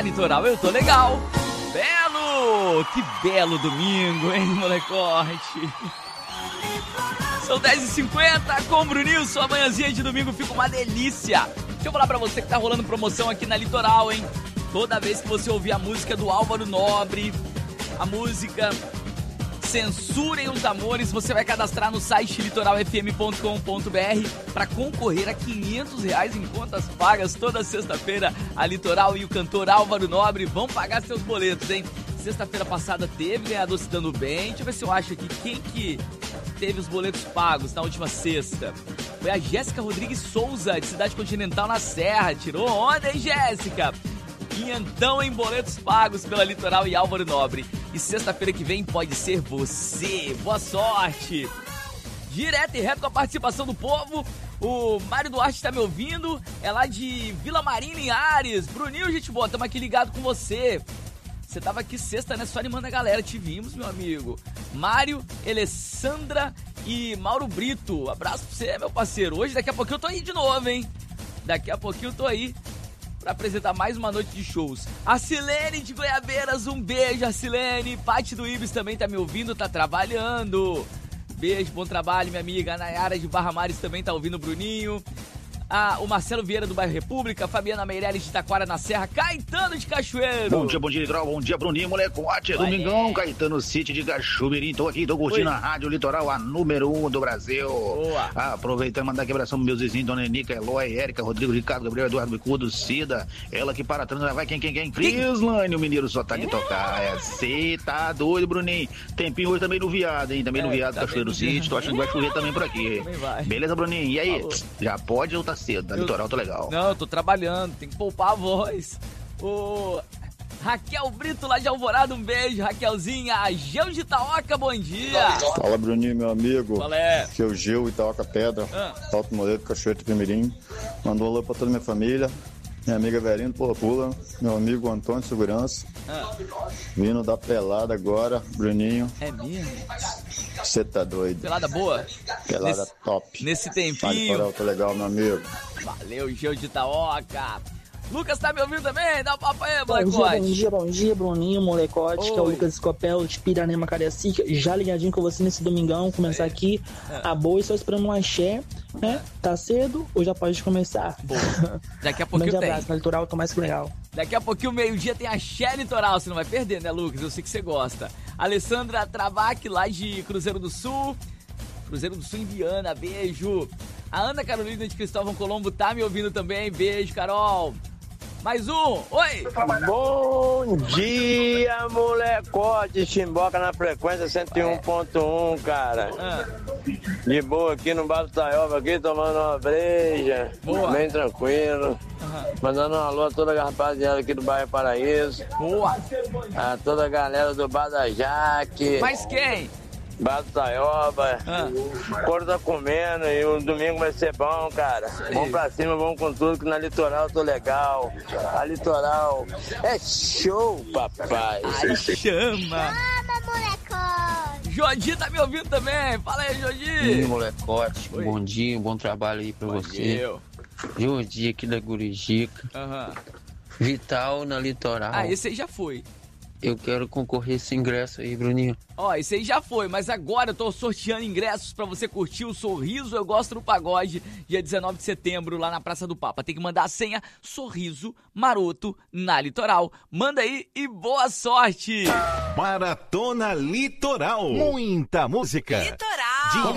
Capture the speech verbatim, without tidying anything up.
Litoral eu tô legal. Belo! Que belo domingo, hein, molecote? São dez e cinquenta com o Bruninho, sua manhãzinha de domingo fica uma delícia. Deixa eu falar pra você que tá rolando promoção aqui na Litoral, hein? Toda vez que você ouvir a música do Álvaro Nobre, a música Censurem os Amores, você vai cadastrar no site litoral f m ponto com ponto b r para concorrer a quinhentos reais em contas pagas. Toda sexta-feira a Litoral e o cantor Álvaro Nobre vão pagar seus boletos, hein? Sexta-feira passada teve ganhador se dando bem. Deixa eu ver se eu acho aqui quem que teve os boletos pagos na última sexta. Foi a Jéssica Rodrigues Souza, de Cidade Continental na Serra. Tirou onda, hein, Jéssica? Quinhentão em boletos pagos pela Litoral e Álvaro Nobre. E sexta-feira que vem pode ser você. Boa sorte! Direto e reto com a participação do povo. O Mário Duarte tá me ouvindo. É lá de Vila Maria, em Ares. Bruninho, gente boa, tamo aqui ligado com você. Você tava aqui sexta, né? Só animando a galera. Te vimos, meu amigo. Mário, Alessandra e Mauro Brito. Abraço pra você, meu parceiro. Hoje, daqui a pouquinho eu tô aí de novo, hein? Daqui a pouquinho eu tô aí pra apresentar mais uma noite de shows. A Silene de Goiabeiras, um beijo, a Silene. Paty do Ibis também tá me ouvindo, tá trabalhando. Beijo, bom trabalho, minha amiga. A Nayara de Barra Mares também tá ouvindo o Bruninho. Ah, o Marcelo Vieira do bairro República, Fabiana Meirelles de Taquara na Serra, Caetano de Cachoeiro. Bom dia, bom dia, Litoral, bom dia, Bruninho, molecote, é domingão, Caetano City de Cachoeirinho, tô aqui, tô curtindo Oi. a Rádio Litoral, a número um do Brasil. Boa. Ah, aproveitando e mandar quebração pros meus vizinhos, Dona Enica, Eloy, Érica, Rodrigo, Ricardo, Gabriel, Eduardo, Bicudo, Cida, ela que para trás, vai quem, quem, quem? Crislane, o mineiro só tá de tocar, é, cê tá doido, Bruninho, tempinho hoje também no Viado, hein, também é, no Viado, tá Cachoeiro City, tô achando que vai chover também por aqui. Beleza, Bruninho, e aí, Falou. já pode ou tá cedo? Da eu, Litoral, tô legal. Não, eu tô trabalhando, tem que poupar a voz. O Raquel Brito lá de Alvorada, um beijo, Raquelzinha. A Geu de Itaoca, bom dia. Fala, Bruninho, meu amigo. Qual é? Aqui é o Geu, Itaoca Pedra, ah. Alto Moledo, Cachoeiro Primeirinho. Mandou um alô pra toda a minha família. Minha amiga Verinha do Porra Pula, meu amigo Antônio Segurança. Ah. Vindo da pelada agora, Bruninho. É mesmo? Você tá doido. Pelada boa? Pelada nesse, top. Nesse tempinho. Vale, tô legal, meu amigo. Valeu, Geu de Itaoca. Lucas tá me ouvindo também? Dá um papo aí, molecote. Bom dia, bom dia, bom dia, Bruninho, molecote, Oi. que é o Lucas Escopel de Piranema, Cariacica. Já ligadinho com você nesse domingão, começar aqui é. a boa e só esperando um axé, né? Tá cedo ou já pode começar? Boa. Daqui a pouquinho tem. Um abraço, na Litoral, tô mais que legal. Daqui a pouquinho, meio-dia, tem axé Litoral, você não vai perder, né, Lucas? Eu sei que você gosta. Alessandra Travac, lá de Cruzeiro do Sul. Cruzeiro do Sul em Viana, beijo. A Ana Carolina de Cristóvão Colombo tá me ouvindo também, beijo, Carol. Mais um, oi! Bom dia, molecote, chimboca na frequência cento e um ponto um, cara. Ah. De boa aqui no Bar do Taioba, aqui tomando uma breja, boa. Bem tranquilo. Uhum. Mandando um alô a toda a rapaziada aqui do bairro Paraíso. Boa! A toda a galera do Bar da Jaque. Mas quem? Bar do Taioba, ah. o couro tá comendo e o domingo vai ser bom, cara. Sim. Vamos pra cima, vamos com tudo, que na Litoral tô legal. A Litoral é show, papai. Ai, chama! Chama, molecote! Jodi tá me ouvindo também, fala aí, Jodi! Sim, molecote, Oi. bom dia, um bom trabalho aí pra bom você. Dia. Jodi aqui da Gurijica. Uhum. Vital na Litoral. Ah, esse aí já foi. Eu quero concorrer esse ingresso aí, Bruninho. Ó, esse aí já foi, mas agora eu tô sorteando ingressos pra você curtir o Sorriso Eu Gosto do Pagode, dia dezenove de setembro, lá na Praça do Papa. Tem que mandar a senha Sorriso Maroto na Litoral. Manda aí e boa sorte! Maratona Litoral. Muita música. Litoral.